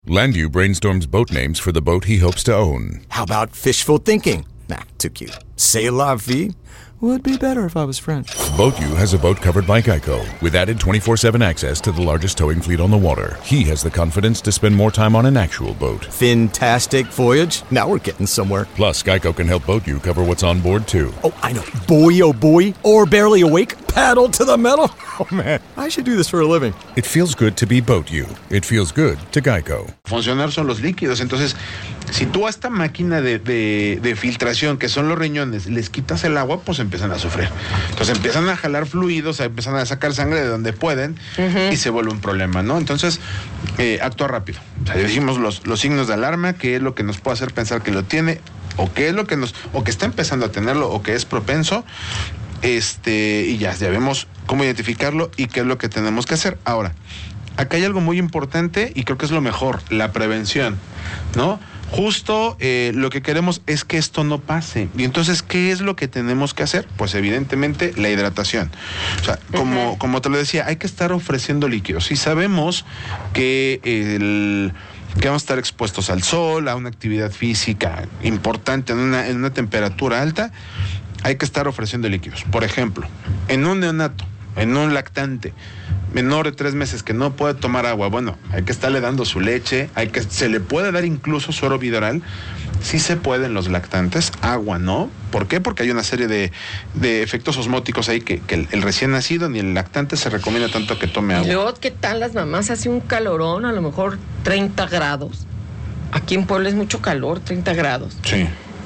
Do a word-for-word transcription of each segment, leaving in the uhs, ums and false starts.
Landu brainstorms boat names for the boat he hopes to own. How about fishful thinking? Nah, too cute. C'est la vie would be better if I was French. BoatU has a boat covered by Geico with added twenty-four seven access to the largest towing fleet on the water. He has the confidence to spend more time on an actual boat. Fantastic voyage. Now we're getting somewhere. Plus, Geico can help BoatU cover what's on board, too. Oh, I know. Boy, oh boy. Or barely awake. Paddle to the metal. Oh, man. I should do this for a living. It feels good to be BoatU. It feels good to Geico. Funcionar son los líquidos. Entonces, si tú a esta máquina de, de, de filtración, que son los riñones, les quitas el agua, pues empiezan a sufrir. Entonces empiezan a jalar fluidos, empiezan a sacar sangre de donde pueden, uh-huh. y se vuelve un problema, ¿no? Entonces, eh, actúa rápido. O sea, dijimos los, los signos de alarma, qué es lo que nos puede hacer pensar que lo tiene, o qué es lo que nos, o que está empezando a tenerlo, o que es propenso. Este, y ya, ya vemos cómo identificarlo y qué es lo que tenemos que hacer. Ahora, acá hay algo muy importante y creo que es lo mejor, la prevención, ¿no? Justo eh, lo que queremos es que esto no pase. Y entonces, ¿qué es lo que tenemos que hacer? Pues evidentemente la hidratación. O sea, como, uh-huh. como te lo decía, hay que estar ofreciendo líquidos. Si sabemos que el... que vamos a estar expuestos al sol, a una actividad física importante en una, en una temperatura alta, hay que estar ofreciendo líquidos. Por ejemplo, en un neonato, en un lactante menor de tres meses que no puede tomar agua, bueno, hay que estarle dando su leche, hay que, se le puede dar incluso suero bidoral, sí se puede en los lactantes, agua no. ¿Por qué? Porque hay una serie de, de efectos osmóticos ahí que, que el, el recién nacido ni el lactante se recomienda tanto que tome agua. Y luego, ¿qué tal las mamás? Hace un calorón, a lo mejor treinta grados. Aquí en Puebla es mucho calor, treinta grados. Sí.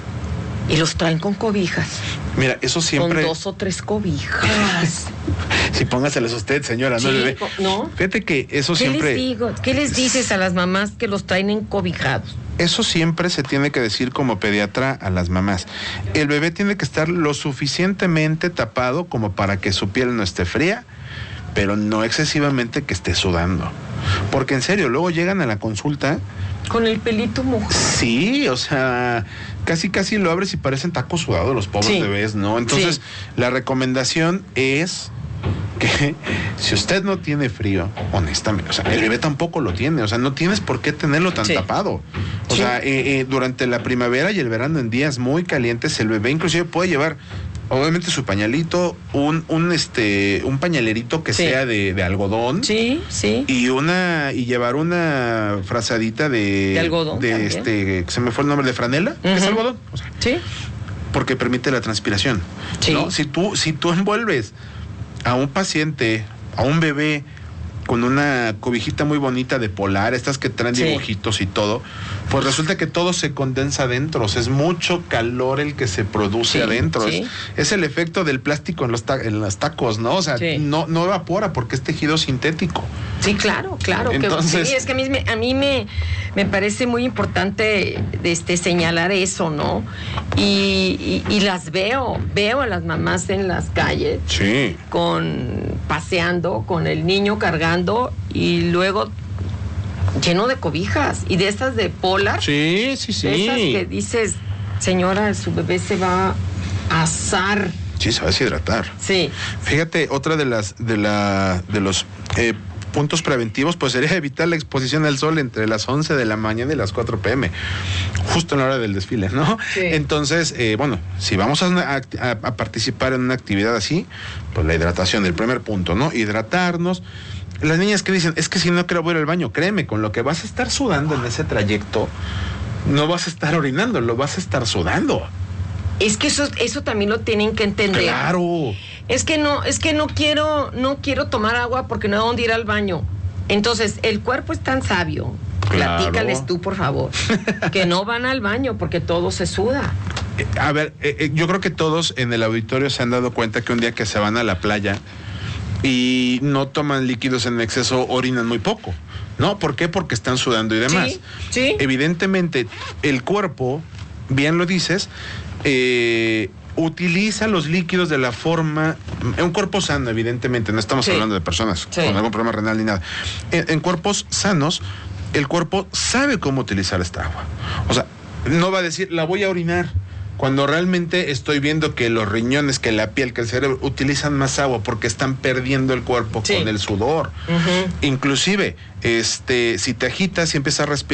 Y los traen con cobijas. Mira, eso siempre... Con dos o tres cobijas. Sí, póngaselas usted, señora, sí, no bebé. ¿No? Fíjate que eso ¿Qué siempre... les digo? ¿Qué les dices a las mamás que los traen encobijados? Eso siempre se tiene que decir como pediatra a las mamás. El bebé tiene que estar lo suficientemente tapado como para que su piel no esté fría, pero no excesivamente que esté sudando. Porque en serio, luego llegan a la consulta... Con el pelito mojado. Sí, o sea, casi casi lo abres y parecen tacos sudados los pobres sí. bebés, ¿no? Entonces, sí. la recomendación es que si usted no tiene frío, honestamente, o sea, el bebé tampoco lo tiene, o sea, no tienes por qué tenerlo tan sí. tapado. O sí. sea, eh, eh, durante la primavera y el verano en días muy calientes, el bebé inclusive puede llevar... obviamente su pañalito, un, un este, un pañalerito que sí. sea de, de algodón. Sí, sí. Y una, y llevar una frazadita de. De algodón. De también. este, se me fue el nombre, de franela, uh-huh. que es algodón. O sea, sí. Porque permite la transpiración. Sí. ¿no? Si tú, si tú envuelves a un paciente, a un bebé, con una cobijita muy bonita de polar, estas que traen sí. dibujitos y todo, pues resulta que todo se condensa adentro, o sea, es mucho calor el que se produce sí, adentro, sí. Es, es el efecto del plástico en los, ta- en los tacos, ¿no? O sea, sí. no, no evapora porque es tejido sintético. Sí, claro, claro. Entonces, que, sí, es que a mí, me, a mí me, me parece muy importante este, señalar eso, ¿no? Y, y, y las veo, veo a las mamás en las calles, sí. con paseando, con el niño cargando y luego lleno de cobijas y de estas de polar. Sí, sí, sí. De esas que dices, señora, su bebé se va a asar. Sí, se va a deshidratar. Sí. Fíjate, otra de las de la de los eh, puntos preventivos, pues sería evitar la exposición al sol entre las once de la mañana y las cuatro pm, justo en la hora del desfile, ¿no? Sí. Entonces, eh, bueno, si vamos a, una, a, a participar en una actividad así, pues la hidratación, el primer punto, ¿no? Hidratarnos. Las niñas que dicen, es que si no quiero voy al baño, créeme, con lo que vas a estar sudando en ese trayecto, no vas a estar orinando, lo vas a estar sudando. Es que eso, eso también lo tienen que entender. Claro. Es que no, es que no quiero, no quiero tomar agua porque no hay dónde ir al baño. Entonces, el cuerpo es tan sabio. Claro. Platícales tú, por favor, que no van al baño porque todo se suda. Eh, a ver, eh, eh, yo creo que todos en el auditorio se han dado cuenta que un día que se van a la playa y no toman líquidos en exceso, orinan muy poco, ¿no? ¿Por qué? Porque están sudando y demás. Sí, sí. Evidentemente, el cuerpo, bien lo dices, eh, utiliza los líquidos de la forma, en un cuerpo sano, evidentemente, no estamos sí. hablando de personas sí. con algún problema renal ni nada. En, en cuerpos sanos, el cuerpo sabe cómo utilizar esta agua. O sea, no va a decir, la voy a orinar. Cuando realmente estoy viendo que los riñones, que la piel, que el cerebro utilizan más agua porque están perdiendo el cuerpo sí. con el sudor. Uh-huh. Inclusive, este, si te agitas y empiezas a respirar